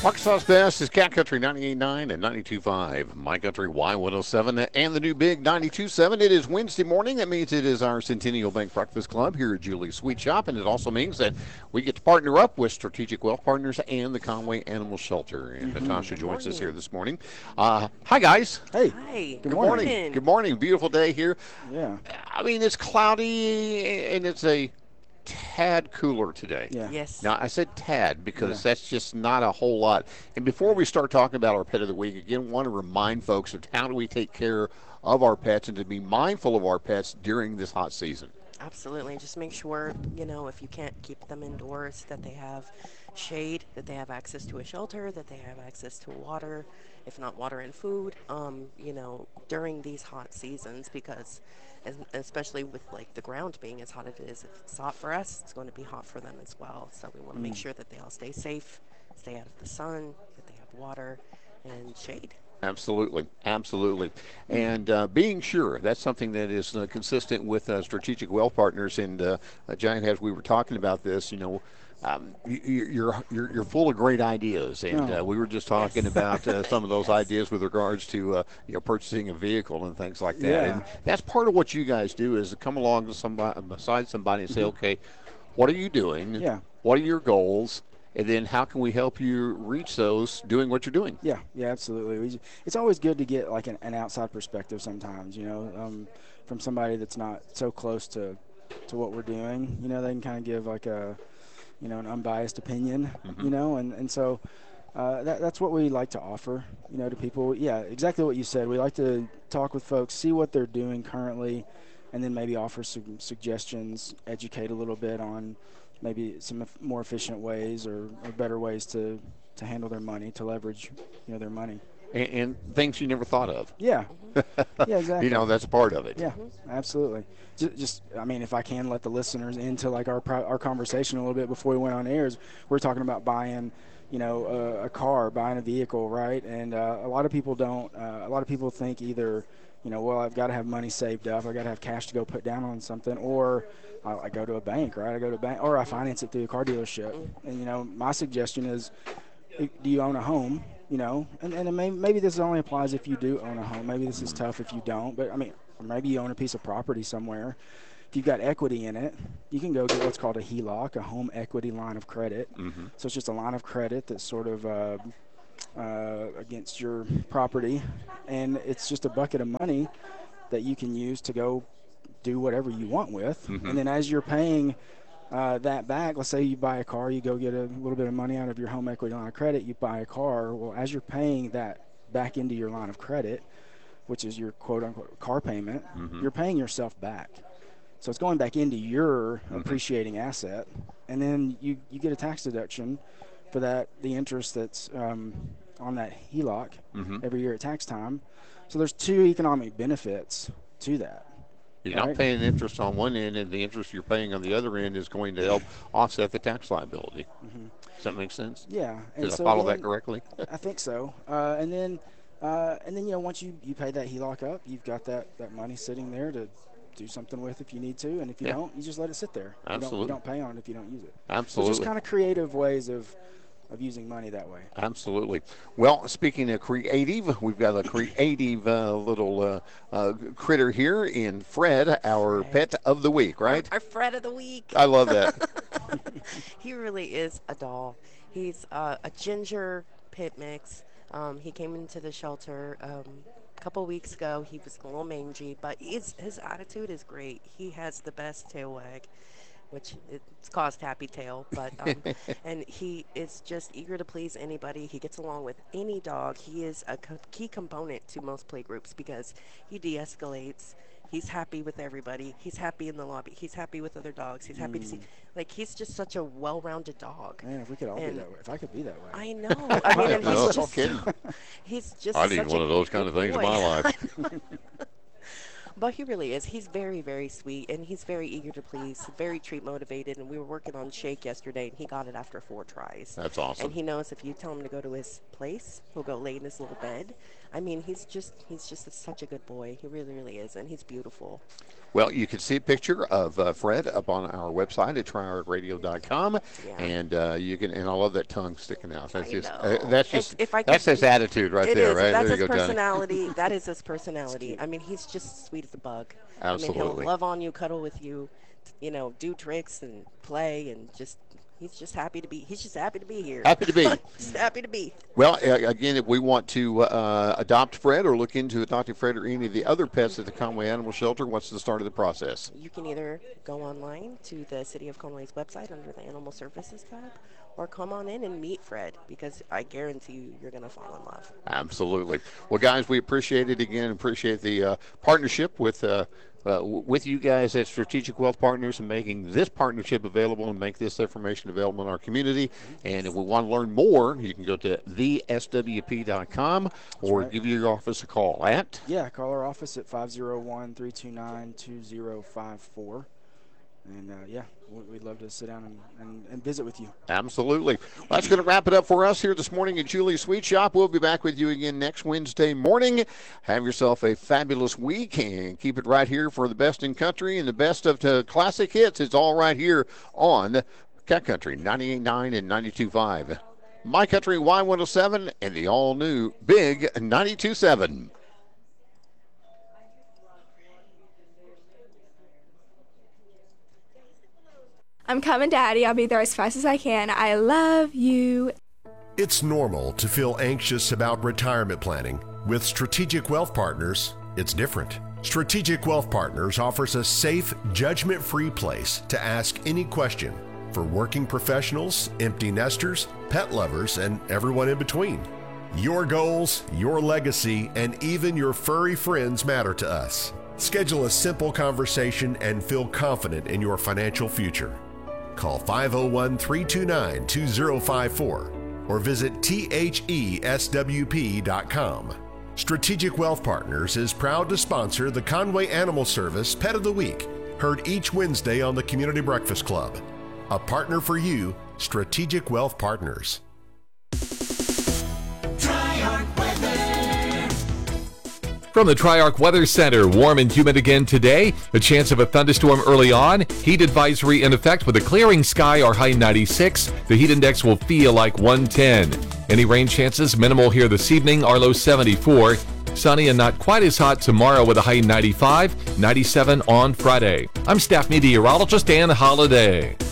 Arkansas's best is Cat Country 98.9 and 92.5. My Country Y107 and the new big 92.7. It is Wednesday morning. That means it is our Centennial Bank Breakfast Club here at Julie's Sweet Shop. And it also means that we get to partner up with Strategic Wealth Partners and the Conway Animal Shelter. And Natasha joins us here this morning. Hi, guys. Hey, Hi. good morning. Good morning. Beautiful day here. Yeah, I mean, it's cloudy and it's a tad cooler today. yeah, Yes. Now, I said tad because Yeah. that's just not a whole lot. And before we start talking about our pet of the week, again, want to remind folks of how do we take care of our pets and to be mindful of our pets during this hot season. Absolutely. Just make sure, if you can't keep them indoors, that they have shade, that they have access to a shelter, that they have access to water, if not water and food, during these hot seasons, because especially with like the ground being as hot as it is, if it's hot for us, it's going to be hot for them as well. So we want to make sure that they all stay safe, stay out of the sun, that they have water and shade. Absolutely, absolutely. And being sure, that's something that is consistent with Strategic Wealth Partners. And Giant, as we were talking about this, you're full of great ideas, and Oh, we were just talking Yes. about some of those Yes. ideas with regards to purchasing a vehicle and things like that. yeah, And that's part of what you guys do is to come along to somebody beside somebody and say, okay, what are you doing? yeah, What are your goals? And then how can we help you reach those doing what you're doing? yeah, absolutely. It's always good to get like an outside perspective sometimes, from somebody that's not so close to what we're doing. They can kind of give like an unbiased opinion, and so that's what we like to offer, to people. Yeah, exactly what you said. We like to talk with folks, see what they're doing currently, and then maybe offer some suggestions, educate a little bit on maybe some more efficient ways or better ways to handle their money, to leverage, their money. And things you never thought of. Yeah, yeah, exactly. That's a part of it. Yeah, absolutely. I mean, if I can let the listeners into like our conversation a little bit before we went on airs, we're talking about buying, a car, buying a vehicle, right? And a lot of people don't. A lot of people think either, well, I've got to have money saved up, I got to have cash to go put down on something, or I go to a bank, right? I go to a bank, or I finance it through a car dealership. And my suggestion is, do you own a home? And maybe this only applies if you do own a home. Maybe this is tough if you don't, but I mean, or maybe you own a piece of property somewhere. If you've got equity in it, you can go get what's called a HELOC, a home equity line of credit. So it's just a line of credit that's sort of against your property, and it's just a bucket of money that you can use to go do whatever you want with. And then as you're paying that back, let's say you buy a car, you go get a little bit of money out of your home equity line of credit, you buy a car. Well, as you're paying that back into your line of credit, which is your quote unquote car payment, you're paying yourself back. So it's going back into your appreciating asset, and then you get a tax deduction for the interest that's on that HELOC every year at tax time. So there's two economic benefits to that. You're Right? not paying interest on one end, and the interest you're paying on the other end is going to help offset the tax liability. Does that make sense? Yeah. And Did I so follow then, that correctly? I think so. And then once you pay that HELOC up, you've got that money sitting there to do something with if you need to, and if you Yeah. don't, you just let it sit there. Absolutely. You don't pay on it if you don't use it. So Absolutely. just kind of creative ways of using money that way. Absolutely. Well, speaking of creative, we've got a creative little critter here in Fred, our Fred. pet of the week, right? Our Fred of the week. I love that. He really is a doll. He's a ginger pit mix. He came into the shelter a couple weeks ago. He was a little mangy, but his attitude is great. He has the best tail wag, which it's caused Happy Tail, but and he is just eager to please anybody. He gets along with any dog. He is a key component to most play groups because he de-escalates. He's happy with everybody. He's happy in the lobby. He's happy with other dogs. He's happy to see, like, he's just such a well-rounded dog. Man, if we could all be And that way, if I could be that way. I know. I mean, and No, he's no just kidding. he's just I need such one a of those kind of good things in boy. my life. But he really is. He's very, very sweet, and he's very eager to please, very treat motivated. And we were working on Shake yesterday, and he got it after 4 tries. That's awesome. And he knows if you tell him to go to his place, he'll go lay in his little bed. I mean, he's just such a good boy. He really, really is, and he's beautiful. Well, you can see a picture of Fred up on our website at tryartradio.com, Yeah. and you can. And I love that tongue sticking out. That's I just know. that's just If I that's could- his attitude right It there, is. right? That's There you his go, Johnny. personality. That is his personality. I mean, he's just sweet as a bug. I mean, Absolutely. he'll love on you, cuddle with you, do tricks and play, and he's just happy to be. He's just happy to be here. Happy to be. Just happy to be. Well, again, if we want to adopt Fred or look into adopting Fred or any of the other pets at the Conway Animal Shelter, what's the start of the process? You can either go online to the City of Conway's website under the Animal Services tab, or come on in and meet Fred, because I guarantee you're going to fall in love. Absolutely. Well, guys, we appreciate it again. Appreciate the partnership with you guys at Strategic Wealth Partners and making this partnership available and make this information available in our community. And if we want to learn more, you can go to theswp.com or give your office a call at. Yeah, call our office at 501-329-2054. And, we'd love to sit down and visit with you. Absolutely. Well, that's going to wrap it up for us here this morning at Julie's Sweet Shop. We'll be back with you again next Wednesday morning. Have yourself a fabulous week and keep it right here for the best in country and the best of the classic hits. It's all right here on Cat Country 98.9 and 92.5. My Country Y107 and the all-new Big 92.7. I'm coming, Daddy. I'll be there as fast as I can. I love you. It's normal to feel anxious about retirement planning. With Strategic Wealth Partners, it's different. Strategic Wealth Partners offers a safe, judgment-free place to ask any question for working professionals, empty nesters, pet lovers, and everyone in between. Your goals, your legacy, and even your furry friends matter to us. Schedule a simple conversation and feel confident in your financial future. Call 501-329-2054 or visit theswp.com. Strategic Wealth Partners is proud to sponsor the Conway Animal Service Pet of the Week, heard each Wednesday on the Community Breakfast Club. A partner for you, Strategic Wealth Partners. From the Triarch Weather Center, warm and humid again today. A chance of a thunderstorm early on. Heat advisory in effect with a clearing sky, our high 96. The heat index will feel like 110. Any rain chances minimal here this evening, our low 74. Sunny and not quite as hot tomorrow with a high 95, 97 on Friday. I'm staff meteorologist Ann Holliday.